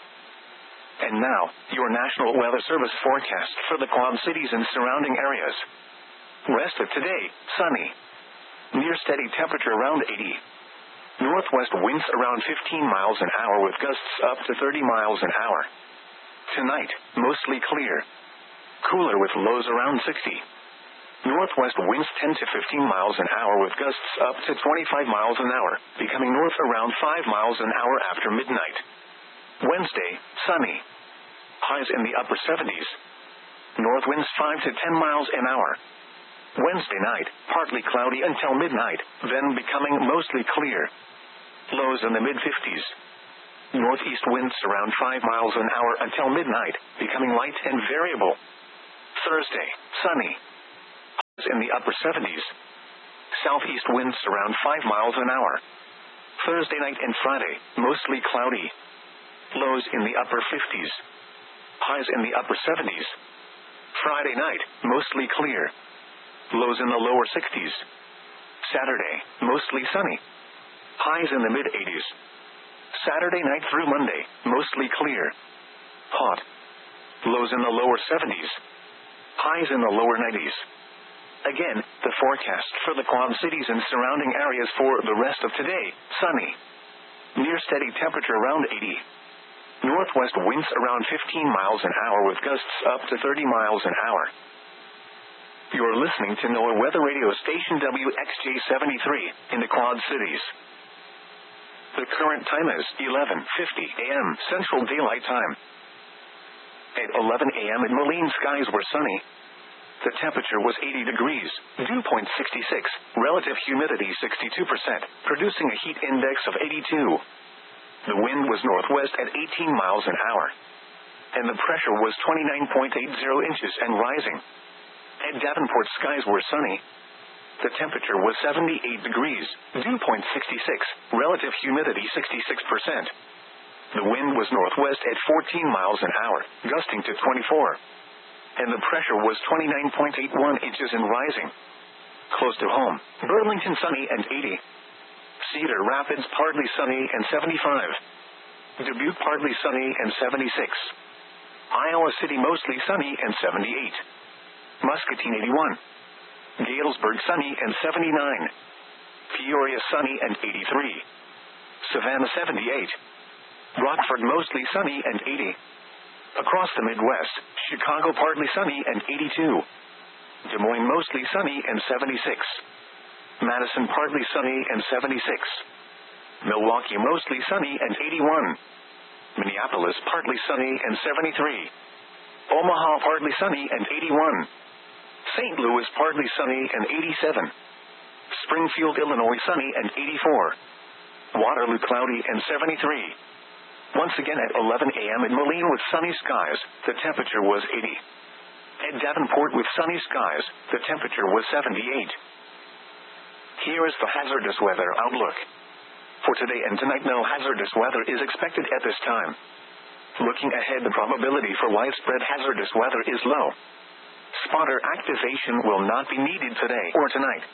And now, your National Weather Service forecast for the Quad Cities and surrounding areas. Rest of today, sunny. Near steady temperature around 80. Northwest winds around 15 miles an hour with gusts up to 30 miles an hour. Tonight, mostly clear. Cooler with lows around 60. Northwest winds 10 to 15 miles an hour with gusts up to 25 miles an hour, becoming north around 5 miles an hour after midnight. Wednesday, sunny. Highs in the upper 70s. north winds 5 to 10 miles an hour. Wednesday night, partly cloudy until midnight, then becoming mostly clear. Lows in the mid-50s. Northeast winds around 5 miles an hour until midnight, becoming light and variable. Thursday, sunny. Highs in the upper 70s. Southeast winds around 5 miles an hour. Thursday night and Friday, mostly cloudy. Lows in the upper 50s. Highs in the upper 70s. Friday night, mostly clear. Lows in the lower 60s. Saturday, mostly sunny. Highs in the mid-80s. Saturday night through Monday, mostly clear. Hot. Lows in the lower 70s. Highs in the lower 90s. Again, the forecast for the Quad Cities and surrounding areas for the rest of today, sunny. Near steady temperature around 80. Northwest winds around 15 miles an hour with gusts up to 30 miles an hour. You're listening to NOAA Weather Radio Station WXJ73 in the Quad Cities. The current time is 11:50 a.m. Central Daylight Time. At 11 a.m. in Moline, skies were sunny. The temperature was 80 degrees, dew point 66, relative humidity 62%, producing a heat index of 82. The wind was northwest at 18 miles an hour. And the pressure was 29.80 inches and rising. At Davenport, skies were sunny. The temperature was 78 degrees, dew point 66, relative humidity 66%. The wind was northwest at 14 miles an hour, gusting to 24. And the pressure was 29.81 inches and rising. Close to home, Burlington sunny and 80. Cedar Rapids partly sunny and 75. Dubuque partly sunny and 76. Iowa City mostly sunny and 78. Muscatine 81. Galesburg sunny and 79. Peoria sunny and 83. Savannah 78. Rockford mostly sunny and 80. Across the Midwest, Chicago partly sunny and 82. Des Moines mostly sunny and 76. Madison partly sunny and 76. Milwaukee mostly sunny and 81. Minneapolis partly sunny and 73. Omaha partly sunny and 81. St. Louis partly sunny and 87. Springfield, Illinois sunny and 84. Waterloo cloudy and 73. Once again at 11 a.m. in Moline with sunny skies, the temperature was 80. At Davenport with sunny skies, the temperature was 78. Here is the hazardous weather outlook. For today and tonight, no hazardous weather is expected at this time. Looking ahead, the probability for widespread hazardous weather is low. Spotter activation will not be needed today or tonight.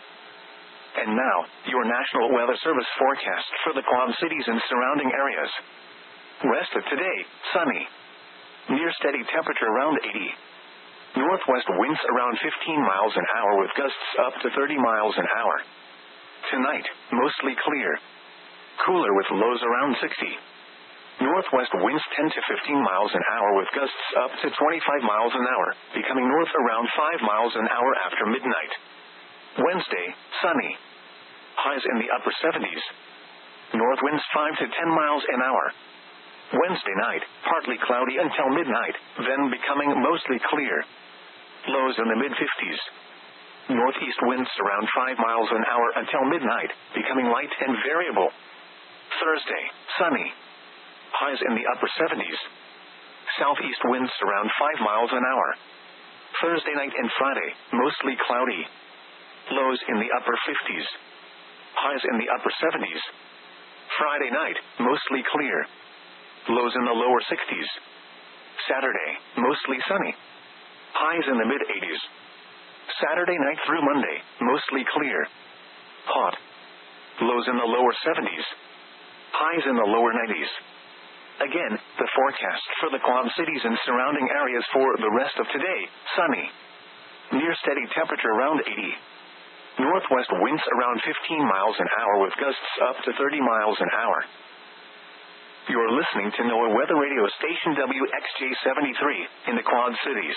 And now, your National Weather Service forecast for the Quad Cities and surrounding areas. Rest of today, sunny. Near steady temperature around 80. Northwest winds around 15 miles an hour with gusts up to 30 miles an hour. Tonight, mostly clear. Cooler with lows around 60. Northwest winds 10 to 15 miles an hour with gusts up to 25 miles an hour, becoming north around 5 miles an hour after midnight. Wednesday, sunny. Highs in the upper 70s. North winds 5 to 10 miles an hour. Wednesday night, partly cloudy until midnight, then becoming mostly clear. Lows in the mid-50s. Northeast winds around 5 miles an hour until midnight, becoming light and variable. Thursday, sunny. Highs in the upper 70s. Southeast winds around 5 miles an hour. Thursday night and Friday, mostly cloudy. Lows in the upper 50s. Highs in the upper 70s. Friday night, mostly clear. Lows in the lower 60s. Saturday, mostly sunny. Highs in the mid-80s. Saturday night through Monday, mostly clear. Hot. Lows in the lower 70s. Highs in the lower 90s. Again, the forecast for the Quad Cities and surrounding areas for the rest of today, sunny. Near steady temperature around 80. Northwest winds around 15 miles an hour with gusts up to 30 miles an hour. You're listening to NOAA Weather Radio Station WXJ73 in the Quad Cities.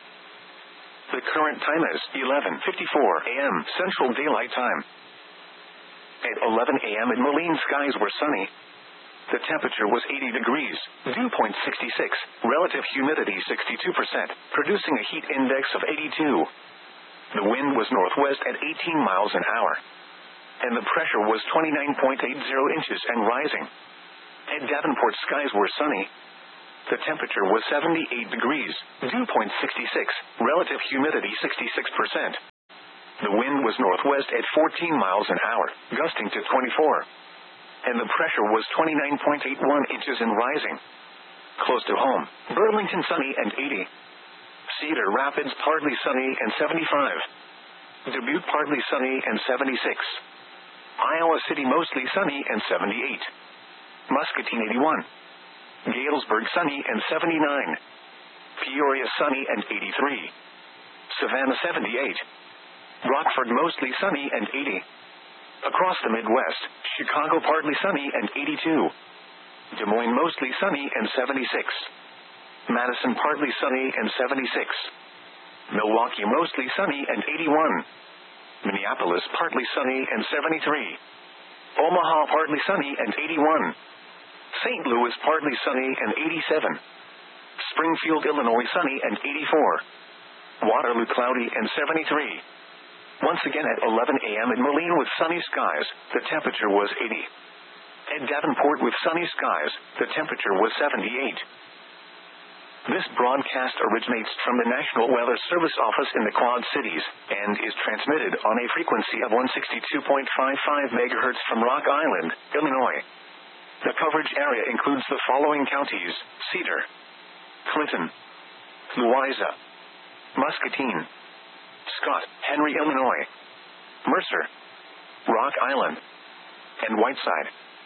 The current time is 11:54 a.m. Central Daylight Time. At 11 a.m. in Moline, skies were sunny. the temperature was 80 degrees, dew point 66, relative humidity 62%, producing a heat index of 82. The wind was northwest at 18 miles an hour, and the pressure was 29.80 inches and rising. At Davenport, skies were sunny. The temperature was 78 degrees, dew point 66, relative humidity 66%. The wind was northwest at 14 miles an hour, gusting to 24. And the pressure was 29.81 inches and rising. Close to home, Burlington sunny and 80. Cedar Rapids partly sunny and 75. Dubuque partly sunny and 76. Iowa City mostly sunny and 78. Muscatine 81. Galesburg sunny and 79. Peoria sunny and 83. Savannah 78. Rockford mostly sunny and 80. Across the Midwest, Chicago partly sunny and 82. Des Moines mostly sunny and 76. Madison partly sunny and 76. Milwaukee mostly sunny and 81. Minneapolis partly sunny and 73. Omaha partly sunny and 81. St. Louis partly sunny and 87. Springfield, Illinois sunny and 84. Waterloo cloudy and 73. Once again at 11 a.m. in Moline with sunny skies, the temperature was 80. At Davenport with sunny skies, the temperature was 78. This broadcast originates from the National Weather Service office in the Quad Cities, and is transmitted on a frequency of 162.55 MHz from Rock Island, Illinois. The coverage area includes the following counties: Cedar, Clinton, Louisa, Muscatine, Scott, Henry, Illinois, Mercer, Rock Island, and Whiteside.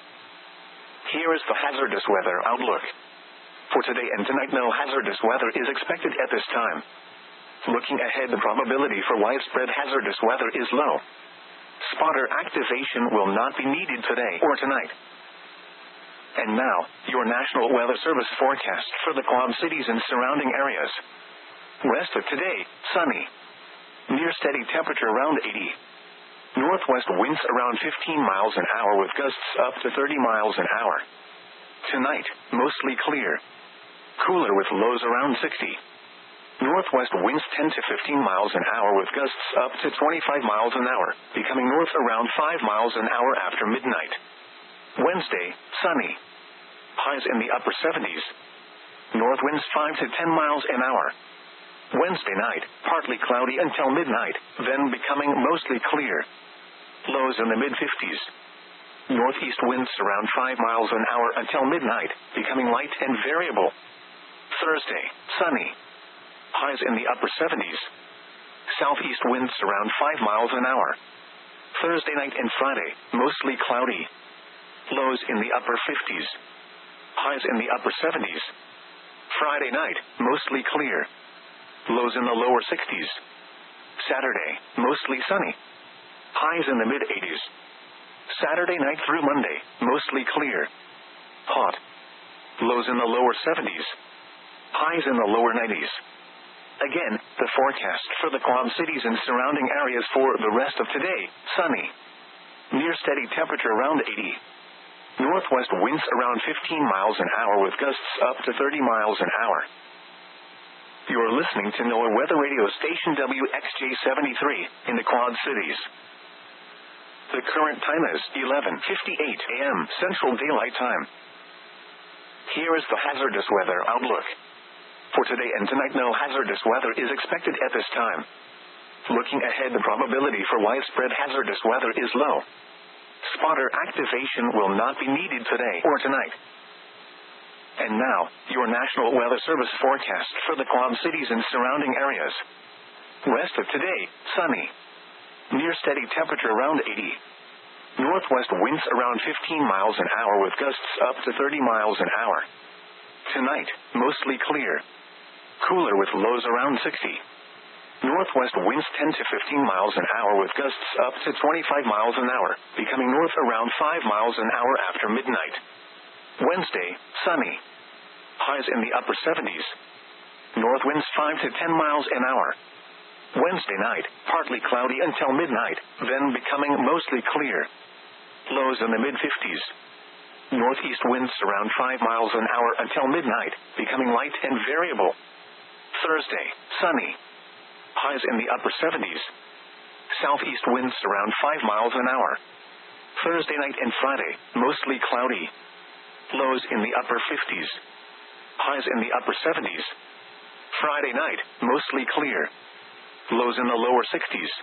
Here is the hazardous weather outlook. For today and tonight, no hazardous weather is expected at this time. Looking ahead, the probability for widespread hazardous weather is low. Spotter activation will not be needed today or tonight. And now, your National Weather Service forecast for the Quad Cities and surrounding areas. Rest of today, sunny. Near steady temperature around 80. Northwest winds around 15 miles an hour with gusts up to 30 miles an hour. Tonight, mostly clear. Cooler with lows around 60. Northwest winds 10 to 15 miles an hour with gusts up to 25 miles an hour, becoming north around 5 miles an hour after midnight. Wednesday, sunny. Highs in the upper 70s. North winds 5 to 10 miles an hour. Wednesday night, partly cloudy until midnight, then becoming mostly clear. Lows in the mid-50s. Northeast winds around 5 miles an hour until midnight, becoming light and variable. Thursday, sunny. Highs in the upper 70s. Southeast winds around 5 miles an hour. Thursday night and Friday, mostly cloudy. Lows in the upper 50s. Highs in the upper 70s. Friday night, mostly clear. Lows in the lower 60s. Saturday, mostly sunny. Highs in the mid-80s. Saturday night through Monday, mostly clear. Hot. Lows in the lower 70s. Highs in the lower 90s. Again, the forecast for the Quad Cities and surrounding areas for the rest of today, sunny. Near steady temperature around 80. Northwest winds around 15 miles an hour with gusts up to 30 miles an hour. You are listening to NOAA Weather Radio Station WXJ73 in the Quad Cities. The current time is 11:58 a.m. Central Daylight Time. Here is the hazardous weather outlook. For today and tonight, no hazardous weather is expected at this time. Looking ahead, the probability for widespread hazardous weather is low. Spotter activation will not be needed today or tonight. And now, your National Weather Service forecast for the Quad Cities and surrounding areas. Rest of today, sunny. Near steady temperature around 80. Northwest winds around 15 miles an hour with gusts up to 30 miles an hour. Tonight, mostly clear. Cooler with lows around 60. Northwest winds 10 to 15 miles an hour with gusts up to 25 miles an hour, becoming north around 5 miles an hour after midnight. Wednesday, sunny. Highs in the upper 70s. North winds 5 to 10 miles an hour. Wednesday night, partly cloudy until midnight, then becoming mostly clear. Lows in the mid-50s. Northeast winds around 5 miles an hour until midnight, becoming light and variable. Thursday, sunny. Highs in the upper 70s. Southeast winds around 5 miles an hour. Thursday night and Friday, mostly cloudy. Lows in the upper 50s. Highs in the upper 70s. Friday night, mostly clear. Lows in the lower 60s.